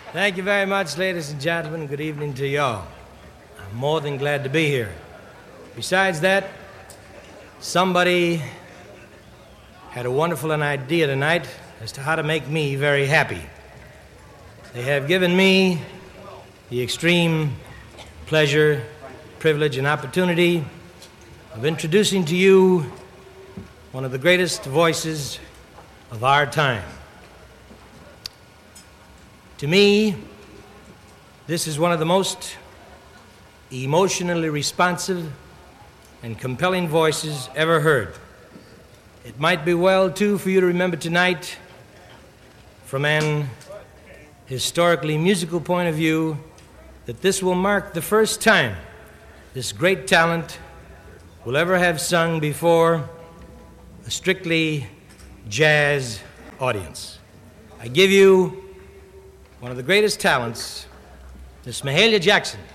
Thank you very much, ladies and gentlemen. Good evening to y'all. I'm more than glad to be here. Besides that, somebody had a wonderful idea tonight as to how to make me very happy. They have given me the extreme pleasure, privilege, and opportunity of introducing to you one of the greatest voices of our time. To me, this is one of the most emotionally responsive and compelling voices ever heard. It might be well, too, for you to remember tonight, from an historically musical point of view, that this will mark the first time this great talent will ever have sung before a strictly jazz audience. I give you one of the greatest talents, Miss Mahalia Jackson.